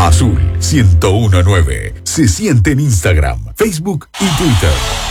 Azul 1019. Se siente en Instagram, Facebook y Twitter.